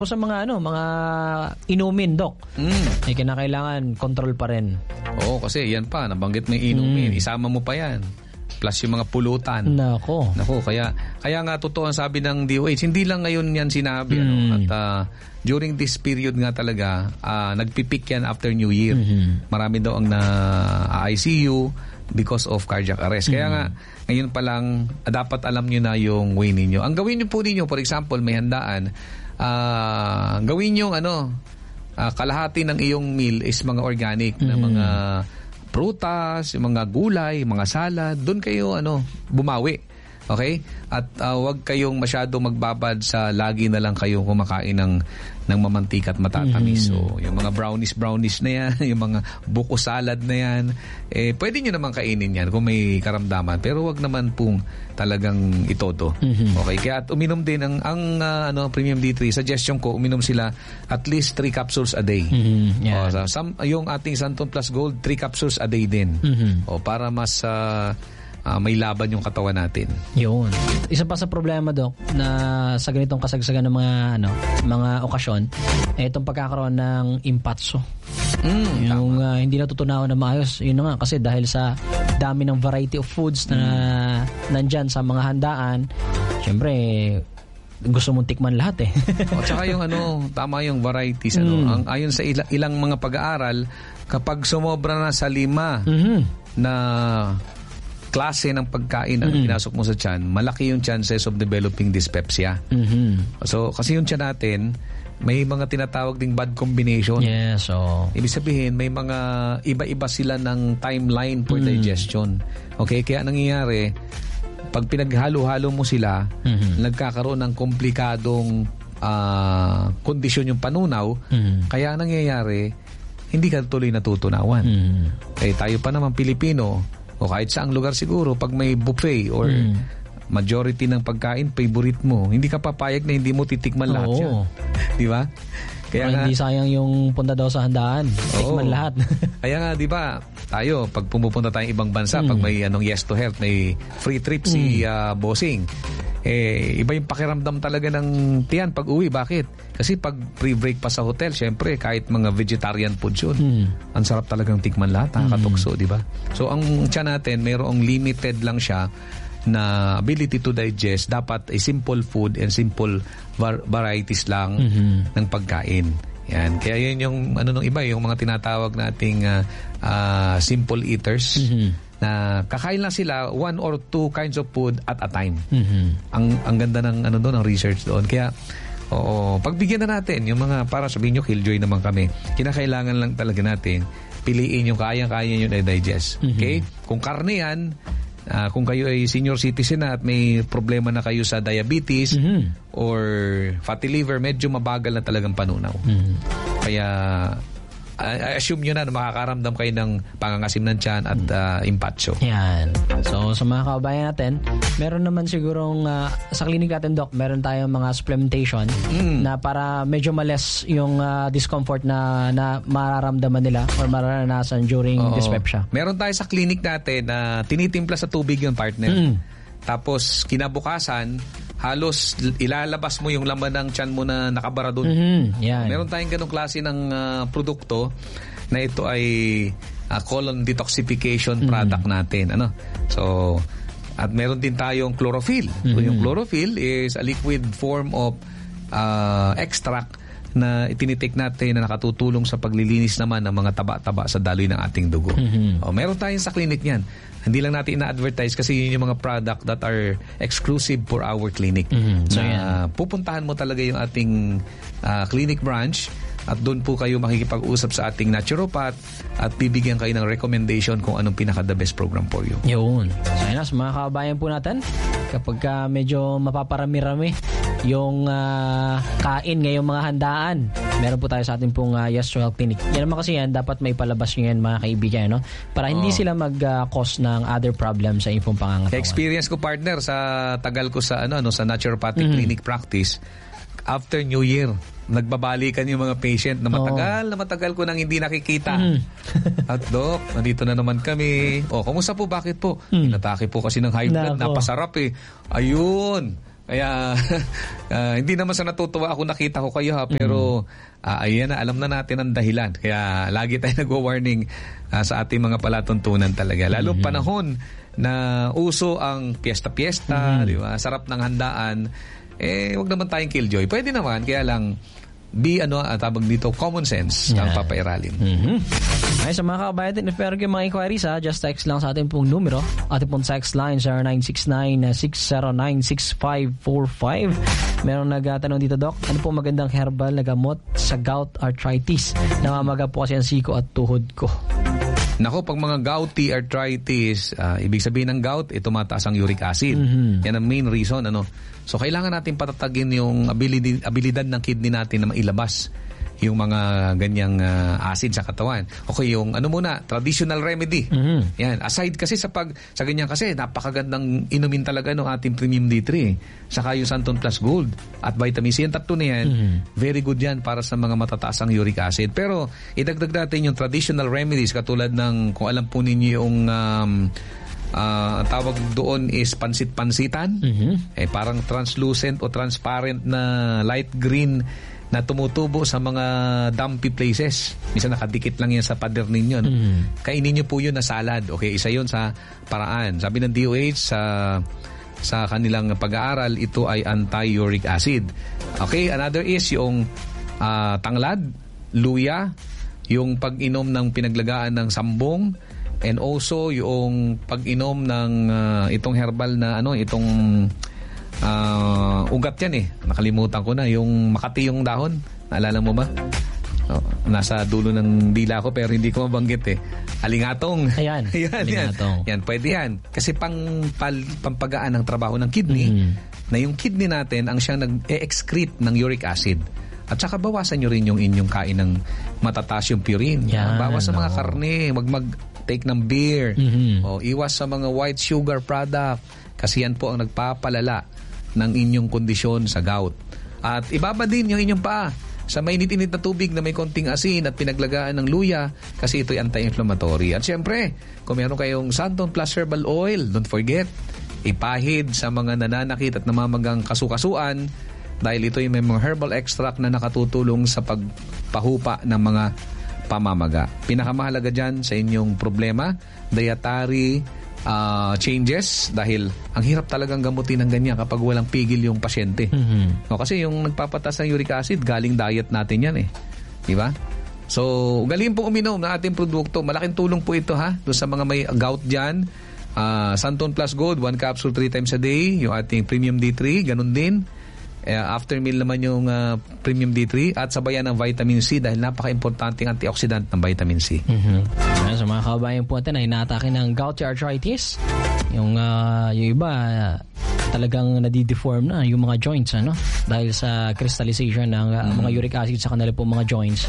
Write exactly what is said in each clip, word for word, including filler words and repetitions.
O sa mga ano, mga inumin, Doc. Mm. Ay kinakailangan control pa rin. Oo, kasi yan pa, nabanggit mo yung inumin. Mm. Isama mo pa yan. Plus yung mga pulutan. Nako. Nako, kaya kaya nga totoo ang sabi ng D O H. Hindi lang ngayon yan sinabi. Mm. Ano, at uh, during this period nga talaga, uh, nagpipik yan after New Year. Mm-hmm. Marami daw ang na-I C U because of cardiac arrest. Mm-hmm. Kaya nga, ngayon pa lang, dapat alam nyo na yung way ninyo. Ang gawin nyo po ninyo, for example, may handaan, Uh, gawin yung ano uh, kalahati ng iyong meal is mga organic mm-hmm. na mga prutas, yung mga gulay, mga salad, doon kayo ano bumawi. Okay? At uh, wag kayong masyado magbabad sa lagi na lang kayong kumakain ng ng mamantika at matatamis. Mm-hmm. So, yung mga brownies brownies na yan, yung mga buko salad na yan, eh pwede niyo naman kainin yan kung may karamdaman, pero wag naman pong talagang itodo. Mm-hmm. Okay? Kaya at uminom din ang ang uh, ano Premium D three, suggestion ko, uminom sila at least three capsules a day. Mm-hmm. Yeah. O, so, some, yung ating Santon Plus Gold, three capsules a day din. Mm-hmm. O para mas uh, Uh, may laban yung katawan natin. Yun. Isa pa sa problema, Doc, na sa ganitong kasagsagan ng mga ano, mga okasyon, eh, itong pagkakaroon ng impatso. Mm, yung uh, hindi natutunawan na maayos. Yun na nga, kasi dahil sa dami ng variety of foods na mm. nandyan sa mga handaan, syempre, gusto mong tikman lahat eh. O tsaka yung ano, tama yung varieties. Mm. Ano, ang, ayon sa ila, ilang mga pag-aaral, kapag sumobra na sa lima mm-hmm. na klase ng pagkain ang mm-hmm. pinasok mo sa tiyan, malaki yung chances of developing dyspepsia. Mm-hmm. So, kasi yung tiyan natin, may mga tinatawag ding bad combination. Yes, so... Ibig sabihin, may mga iba-iba sila ng timeline for mm-hmm. digestion. Okay? Kaya nangyayari, pag pinaghalo-halo mo sila, mm-hmm. nagkakaroon ng komplikadong uh, kondisyon yung panunaw, mm-hmm. kaya nangyayari, hindi ka tuloy natutunawan. Mm-hmm. Eh, tayo pa naman Pilipino, o kahit saang lugar siguro, pag may buffet or mm. majority ng pagkain, favorite mo, hindi ka papayag na hindi mo titikman lahat yan. Di ba? Kaya nga, hindi sayang yung punta daw sa handaan. Tikman lahat. Kaya nga, di ba, tayo, pag pumupunta tayong ibang bansa, mm. pag may anong Yes to Health, may free trip mm. si uh, Bossing, eh, iba yung pakiramdam talaga ng tiyan pag uwi. Bakit? Kasi pag pre-break pa sa hotel, syempre, kahit mga vegetarian food yun, mm. ang sarap talagang tikman lahat, nakakatukso, mm. di ba? So, ang tiyan natin, mayroong limited lang siya na ability to digest. Dapat ay simple food and simple var- varieties lang mm-hmm. ng pagkain. Yan. Kaya yun yung ano nung iba, yung mga tinatawag nating uh, uh, simple eaters mm-hmm. na kakain lang sila one or two kinds of food at a time. Mm-hmm. Ang ang ganda ng ano doon, ng research doon. Kaya oo, pagbigyan na natin yung mga, para sabihin nyo, killjoy naman kami. Kinakailangan lang talaga natin piliin yung kayang-kaya nyo na digest. Mm-hmm. Okay? Kung karne yan, Uh, kung kayo ay senior citizen na at may problema na kayo sa diabetes mm-hmm. or fatty liver, medyo mabagal na talagang panunaw. Mm-hmm. Kaya I assume nyo na na makakaramdam kayo ng pangangasim ng tiyan at uh, impatso. Yan. So, sa mga kababayan natin, meron naman sigurong uh, sa clinic natin, Doc, meron tayong mga supplementation mm. na para medyo males yung uh, discomfort na, na mararamdaman nila or mararanasan during Oo. dyspepsia. Meron tayo sa clinic natin na tinitimpla sa tubig yung partner. Mm. Tapos, kinabukasan, halos ilalabas mo yung laman ng tiyan mo na nakabara doon. Mm-hmm. Yeah. Meron tayong ganong klase ng uh, produkto na ito ay uh, colon detoxification mm-hmm. product natin. Ano? So, at meron din tayong chlorophyll. Mm-hmm. So, yung chlorophyll is a liquid form of uh, extract na itinitake natin na nakatutulong sa paglilinis naman ng mga taba-taba sa daloy ng ating dugo. Mm-hmm. O, meron tayong sa clinic niyan. Hindi lang natin ina-advertise kasi yun yung mga product that are exclusive for our clinic. Mm-hmm. So, na yeah. pupuntahan mo talaga yung ating uh, clinic branch at doon po kayo makikipag-usap sa ating naturopath at bibigyan kayo ng recommendation kung anong pinaka-the best program for you. Yun. So, yun na, sa mga kababayan po natin, kapag uh, medyo mapaparami-rami yung uh, kain ngayong mga handaan, meron po tayo sa ating pong uh, Yes to Health Clinic. Yan naman kasi yan, dapat may palabas nyo yan mga kaibigan, no? Para hindi oh. sila mag-cause uh, ng other problems sa inyong pangangatawan. Experience ko, partner, sa tagal ko sa ano, ano sa naturopathic mm-hmm. clinic practice, after New Year, nagbabalikan yung mga patient na matagal oh. na matagal ko nang hindi nakikita. Mm. At Doc, nandito na naman kami. O, kumusta po? Bakit po? Mm. Inatake po kasi ng high blood. Napasarap eh. Ayun. Kaya uh, hindi naman sa natutuwa ako nakita ko kayo ha, pero uh, ayan na, alam na natin ang dahilan. Kaya lagi tayo nagwa-warning uh, sa ating mga palatuntunan talaga. Lalo mm-hmm. panahon na uso ang piyesta-piyesta, mm-hmm. di ba? Sarap ng handaan. Eh, wag naman tayong killjoy. Pwede naman, kaya lang be ano uh, tabag dito common sense yeah. ang papairalin. Mm-hmm. Ay, sa mga kabayan, if meron kayong mga inquiries ha, just text lang sa ating pong numero. Ating pong text line zero nine six nine, six zero nine, six five four five. Meron nagtanong dito, Doc, ano po magandang herbal na gamot sa gout arthritis? Namamaga po kasi ang siko at tuhod ko. Nako, pag mga gouty arthritis, uh, ibig sabihin ng gout, eh, tumataas ang uric acid. Mm-hmm. Yan ang main reason. Ano? So, kailangan natin patatagin yung ability, abilidad ng kidney natin na mailabas yung mga ganyang uh, acid sa katawan. Okay, yung ano muna, traditional remedy. Mm-hmm. Yan. Aside kasi sa pag sa ganyan kasi, napakagandang inumin talaga ng ating Premium D three. Saka yung Santon Plus Gold at Vitamin C. Yung tatlo na yan, mm-hmm. very good yan para sa mga matataas ang uric acid. Pero, idagdag natin yung traditional remedies katulad ng, kung alam po ninyo yung um, Uh, tawag doon is pansit-pansitan. Mm-hmm. Eh, parang translucent o transparent na light green na tumutubo sa mga dumpy places. Minsan nakadikit lang yan sa pader ninyo. No? Mm-hmm. Kainin nyo po yun na salad. Okay, isa yun sa paraan. Sabi ng D O H sa sa kanilang pag-aaral, ito ay anti-uric acid. Okay, another is yung uh, tanglad, luya, yung pag-inom ng pinaglagaan ng sambong, and also yung pag-inom ng uh, itong herbal na ano, itong uh, ugat yan eh. Nakalimutan ko na. Yung makati yung dahon. Naalala mo ba? Oh, nasa dulo ng dila ko pero hindi ko mabanggit eh. Alingatong. Ayan. Ayan, Alingatong. Yan. Yan, pwede yan. Kasi pang pal, pampagaan ng trabaho ng kidney, mm. na yung kidney natin ang siyang nag-excrete ng uric acid. At saka bawasan nyo rin yung inyong kain ng matataas yung purine. Yan, bawas sa mga no. karne. Wag mag take ng beer. Mm-hmm. O iwas sa mga white sugar product. Kasi yan po ang nagpapalala ng inyong kondisyon sa gout. At ibaba din yung inyong paa sa mainit-init na tubig na may konting asin at pinaglagaan ng luya kasi ito'y anti-inflammatory. At syempre, kung meron kayong Santon Plus Herbal Oil, don't forget, ipahid sa mga nananakit at namamagang kasukasuan dahil ito'y may mga herbal extract na nakatutulong sa pagpahupa ng mga pamamaga. Pinakamahalaga dyan sa inyong problema, dietary uh, changes dahil ang hirap talagang gamutin ng ganyan kapag walang pigil yung pasyente. Mm-hmm. No, kasi yung nagpapatas ng uric acid, galing diet natin yan eh. Di ba? So, galing po uminom ng ating produkto. Malaking tulong po ito ha, doon sa mga may gout dyan. Uh, Santon Plus Gold, one capsule three times a day. Yung ating Premium D three, ganun din. Uh, after meal naman yung uh, Premium D three at sabayan ng Vitamin C dahil napaka-importanting antioxidant ng Vitamin C. Mm-hmm. Ayan, sa mga kabayan po natin ay naatake ng gouty arthritis. Yung, uh, yung iba uh, talagang nadideform na yung mga joints ano dahil sa crystallization ng uh, mm-hmm. mga uric acid sa kanila po mga joints.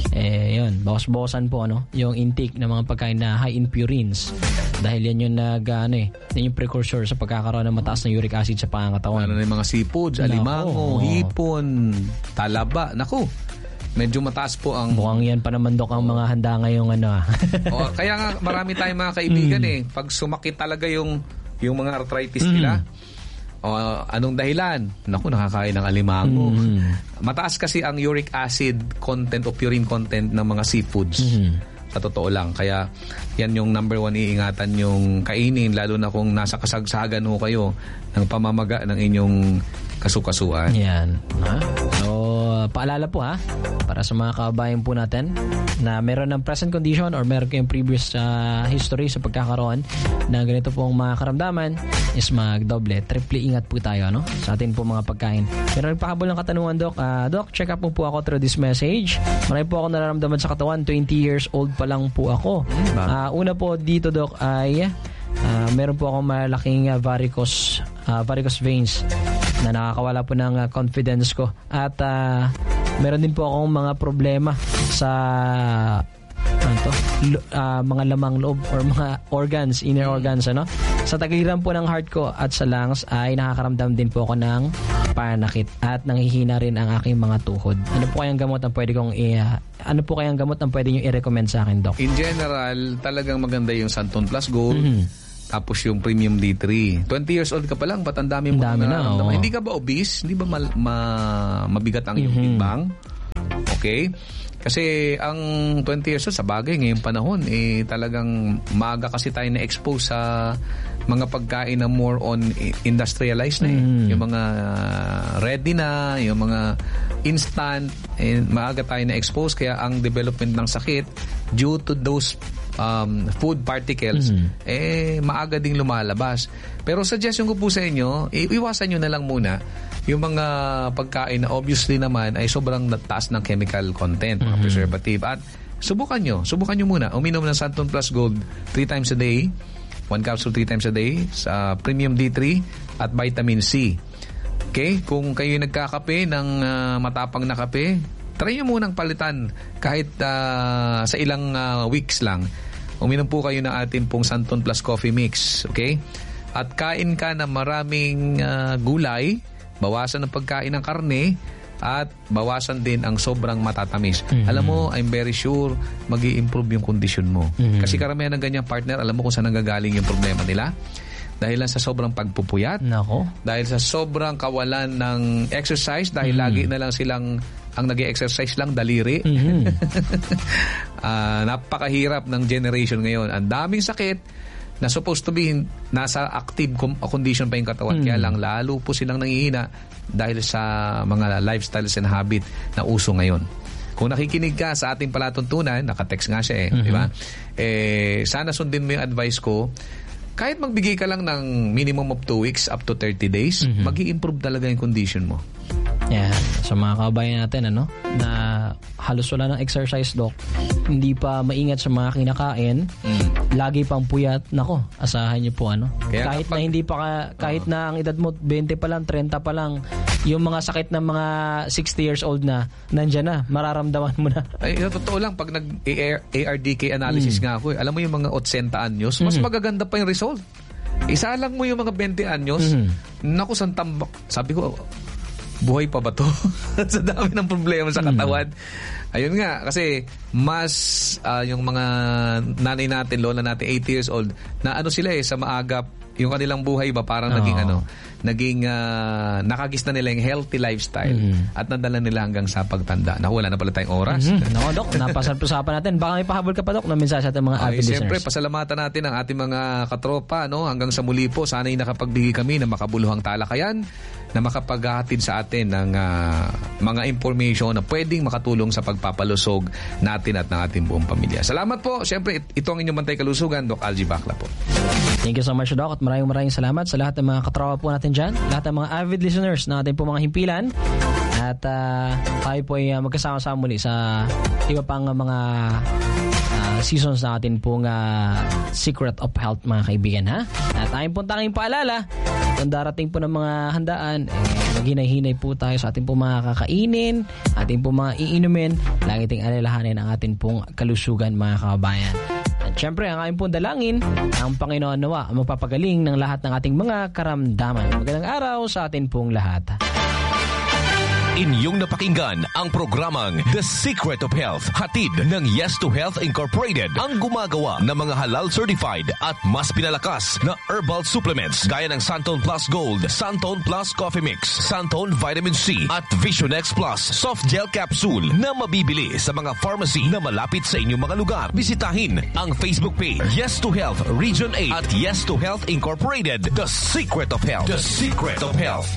Eh yun, bawas-bawasan po ano yung intake ng mga pagkain na high in purines. Dahil yan yung nag, ano eh, yan yung precursor sa pagkakaroon ng mataas na uric acid sa pangangatawan. Ano na yung mga seafoods, alimango, hipon, talaba. Naku, medyo mataas po ang... Mukhang yan pa naman, Dok, ang mga handa ngayong ano ah. O, kaya nga marami tayong mga kaibigan mm. eh. Pag sumakit talaga yung, yung mga arthritis mm. nila, o, anong dahilan? Naku, nakakain ng alimango. Mm. Mataas kasi ang uric acid content o purine content ng mga seafoods. Mm. Sa totoo lang. Kaya yan yung number one iingatan yung kainin lalo na kung nasa kasagsagan ho kayo ng pamamaga ng inyong kasukasuan. Yan. Ha? So, paalala po ha, para sa mga kabayan po natin na meron ng present condition or meron kayong previous uh, history sa pagkakaroon na ganito pong mga karamdaman is magdoble, triple ingat po tayo no? Sa atin po mga pagkain. Pero nagpahabol ng katanungan, Doc. Uh, Doc, check up mo po ako through this message. Marami po ako nararamdaman sa katawan. twenty years old pa lang po ako. Uh, una po dito, Doc, ay uh, meron po akong malaking uh, varicose, uh, varicose veins na nakakawala po ng uh, confidence ko. At uh, meron din po akong mga problema sa ano to, L- uh, mga lamang loob or mga organs, inner organs ano. Sa tagiliran po ng heart ko at sa lungs ay nakakaramdam din po ako ng pananakit at nanghihina rin ang aking mga tuhod. Ano po kayang gamot ang pwede kong i- uh, ano po kayang gamot ang pwede niyo i-recommend sa akin, Doc? In general, talagang maganda yung Santon Plus Gold. Mm-hmm. Tapos yung Premium D three. twenty years old ka pa lang, ba't ang dami mo Dami na, nararamdaman? oo. Hindi ka ba obese? Hindi ba ma- ma- mabigat ang iyong Mhm. timbang? Okay? Kasi ang twenty years old, sa bagay, ngayong panahon, eh, talagang maaga kasi tayo na-expose sa mga pagkain na more on industrialized na eh. Mm. Yung mga ready na, yung mga instant, eh, maaga tayo na-expose. Kaya ang development ng sakit, due to those um, food particles, Mm. eh, maaga ding lumalabas. Pero suggestion ko po sa inyo, i- iwasan nyo na lang muna yung mga pagkain na obviously naman ay sobrang taas ng chemical content, mga preservative. At subukan nyo, subukan nyo muna. Uminom ng Santon Plus Gold three times a day, one capsule three times a day, sa Premium D three at Vitamin C. Okay? Kung kayo nagkakape ng uh, matapang na kape, try nyo munang palitan kahit uh, sa ilang uh, weeks lang. Uminom po kayo ng ating pong Santon Plus Coffee Mix. Okay? At kain ka na maraming uh, gulay, bawasan ang pagkain ng karne, at bawasan din ang sobrang matatamis. Mm-hmm. Alam mo, I'm very sure mag-i-improve yung kondisyon mo. Mm-hmm. Kasi karamihan ng ganyang partner, alam mo kung saan nanggagaling yung problema nila? Dahil lang sa sobrang pagpupuyat. Nako. Dahil sa sobrang kawalan ng exercise, dahil mm-hmm. lagi na lang silang ang nag-exercise lang daliri. Mm-hmm. uh, napakahirap ng generation ngayon. Ang daming sakit na supposed to be nasa active condition pa yung katawan. Mm. Kaya lang lalo po silang nangihina dahil sa mga lifestyles and habit na uso ngayon. Kung nakikinig ka sa ating palatuntunan, naka-text nga siya eh, mm-hmm. di ba? Eh, sana sundin mo yung advice ko. Kahit magbigay ka lang ng minimum of two weeks up to thirty days, mm-hmm. mag-i-improve talaga yung condition mo. Yan. Sa mga kabayan natin, ano, na halos wala ng exercise, Doc, hindi pa maingat sa mga kinakain, mm. lagi pang puyat, nako, asahan niyo po, ano. Kaya kahit kapag, na hindi pa, ka, kahit uh, na ang edad mo, twenty pa lang, thirty pa lang, yung mga sakit ng mga sixty years old na, nandyan na, mararamdaman mo na. Ay, totoo lang, pag nag-A R D K analysis mm. nga ako, eh, alam mo yung mga eighty anyos, mas mm. magaganda pa yung result. Isa lang mo yung mga twenty anyos, mm. naku, sang tambak. Sabi ko, buhay pa ba to? Sa dami ng problema sa katawan. Hmm. Ayun nga, kasi mas uh, yung mga nanay natin, lola natin, eighty years old, na ano sila eh, sa maagap, yung kanilang buhay ba, parang oh. naging ano, naging uh, nakagis na nila yung healthy lifestyle mm-hmm. at nadala nila hanggang sa pagtanda. Naku, wala na pala tayong oras. Mm-hmm. Naku, Dok, napasal-usapan natin. Baka may pahabol ka pa, Dok, na mensahe sa ating mga avid listeners. Siyempre, pasalamatan natin ang ating mga katropa, no? Hanggang sa muli po, sana'y nakapagbigay kami ng makabuluhang talakayan na makapaghahatid sa atin ng uh, mga information na pwedeng makatulong sa pagpapalusog natin at ng ating buong pamilya. Salamat po. Siyempre, ito ang inyong Bantay Kalusugan, Doc Algie Bacla po. Thank you so much, Doc, at maraming maraming salamat sa lahat ng mga katrawa po natin dyan, lahat ng mga avid listeners na ating po mga himpilan, at uh, tayo po ay uh, magkasama-sama muli sa iba pang uh, mga uh, seasons na atin pong uh, Secret of Health, mga kaibigan, ha? At tayong pong tanging paalala, kung darating po ng mga handaan, eh, maghinay-hinay po tayo sa ating pong mga kakainin, ating pong mga iinumin, lagi ting alalahanin ang ating pong kalusugan, mga kababayan. At syempre, ang aking pong dalangin, ang Panginoon nawa ang magpapagaling ng lahat ng ating mga karamdaman. Magandang araw sa atin pong lahat. Inyong napakinggan ang programang The Secret of Health, hatid ng Yes to Health Incorporated, ang gumagawa ng mga halal certified at mas pinalakas na herbal supplements gaya ng Santon Plus Gold, Santon Plus Coffee Mix, Santon Vitamin C at Vision X Plus Soft Gel Capsule na mabibili sa mga pharmacy na malapit sa inyong mga lugar. Bisitahin ang Facebook page Yes to Health Region eight at Yes to Health Incorporated, The Secret of Health. The Secret of Health.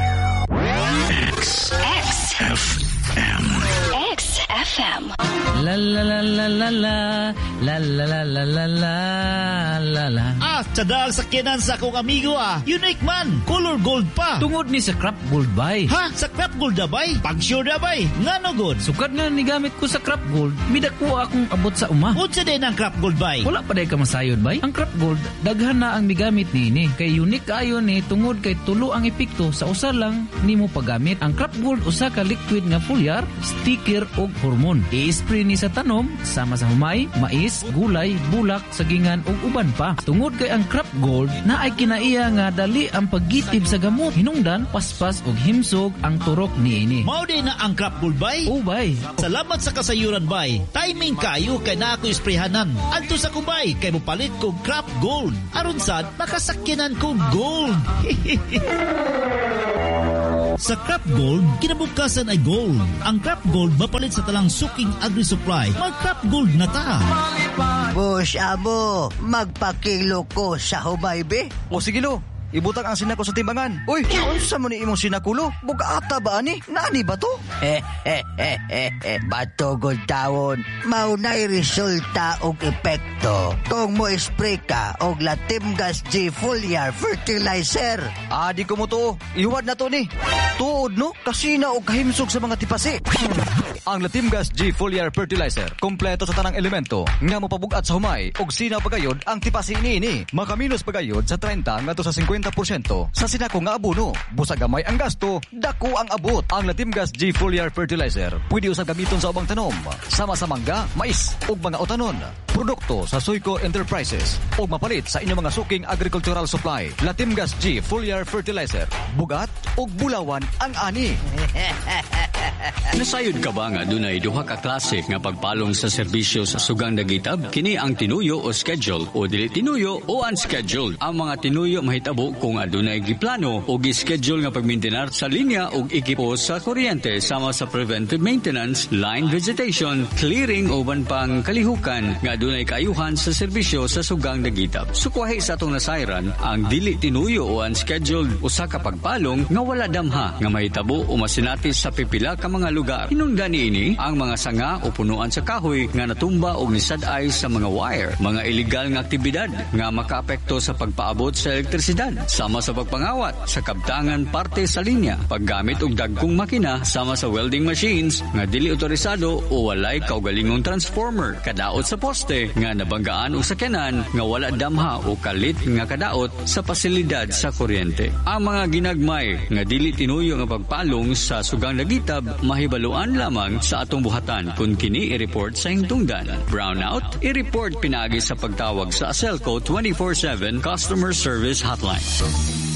X X F M X F M La la la la la la la la la la la la la la. Ah, tsadal sakyanan sa akong amigo ah. Unique man, color gold pa. Tungod ni sa Crop Gold bay. Ha? Sa Crop Gold na bay? Pag sure na bay? Nga no good? Sukad nga ni gamit ko sa Crop Gold, midako akong abot sa uma. Unsa din ang Crop Gold bay? Wala pa day ka masayod bay. Ang Crop Gold, daghan na ang migamit nini. Kay unique kayo ni tungod kay tulo ang epekto sa usa lang nimo paggamit. Ang Crop Gold usa ka liquid nga foliar, sticker og hormone hamon. I-spray ni sa tanom sama sa humay, mais, gulay, bulak, sagingan ug uban pa. Tungod kay ang Crop Gold na ay kinaiya nga dali ang paggitib sa gamot. Hinungdan, paspas ug himsog ang turok niini. Mao din na ang Crop Gold bay. Ubay. Salamat sa kasayuran bay. Timing kayo kay na ako isprehanan. Adto sa kubay kay mopalit kog Crop Gold. Aron sad makasakyanan kog gold. Sa Crop Gold, kinabukasan ay gold. Ang Crop Gold mapalit sa talang suking agri-supply. Mag-Crop Gold na ta. Boss Amo, magpakilo ko sa humay be. O sige lo, ibutang ang sinako sa timbangan. Uy, unsa mo ni imong sinakulo? Bugata ba ani? Nani ba to? Batugod tawon, maunay resulta og epekto kung mo spray ka og Latimgas G Foliar Fertilizer. Adi ko mo to. Ihuwad na to ni. Tuod no, kasina og kahimsog sa mga tipasi. Ang Latimgas G Foliar Fertilizer, kompleto sa tanang elemento nga mopabugat sa humay og sinaw pagayod ang tipasi niini. Makaminos pagayod sa thirty ngadto sa fifty porsyento sa sinako nga abono. Busag gamay ang gasto, dako ang abot. Ang Latimgas G Foliar Fertilizer pwede usab gamiton sa ubang tanom, sama sa mangga, mais ug mga utanon. Produkto sa Soyco Enterprises ug mapalit sa inyong mga suking agricultural supply. Latimgas G Foliar Fertilizer, bugat ug bulawan ang ani. Nasayod ka ba nga dunay duha ka klase nga pagpalong sa serbisyo sa sugang dagitab? Kini ang tinuyo o schedule o dili tinuyo o unscheduled. Ang mga tinuyo mahitabo kung adunay giplano o gi-schedule nga pagmaintenar sa linya o ekipo sa kuryente sama sa preventive maintenance, line vegetation, clearing o ban pang kalihukan nga adunay kaayuhan sa serbisyo sa sugang dagitab. Sukwahi sa atong nasayran ang dili tinuyo o unscheduled usa ka pagpalong nga wala damha nga mahitabo o masinati sa pipila ka mga lugar. Hinungdan niini ang mga sanga o punuan sa kahoy nga natumba o nisad-ay sa mga wire, mga illegal nga aktibidad nga makaapekto sa pagpaabot sa elektrisidad, sama sa pagpangawat sa kabtangan parte sa linya, paggamit og dagkong makina sama sa welding machines nga dili otorisado o walay kaugalingong transformer, kadaot sa poste nga nabanggaan og sakyanan nga wala damha o kalit nga kadaot sa pasilidad sa kuryente. Ang mga ginagmay nga dili tinuyo nga pagpalong sa sugang dagitab mahibaluan lamang sa atong buhatan kung kini i-report sa hingtungdan. Brownout, i-report pinagi sa pagtawag sa Aselco twenty-four seven Customer Service Hotline.